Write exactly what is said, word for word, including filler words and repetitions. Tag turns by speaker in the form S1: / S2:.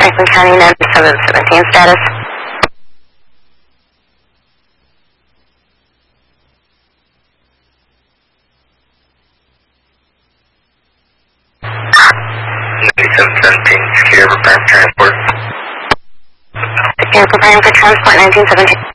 S1: Franklin County ninety-seven seventeen status.
S2: ninety-seven seventeen, secure preparing for transport.
S1: Secure preparing for transport nineteen seventeen.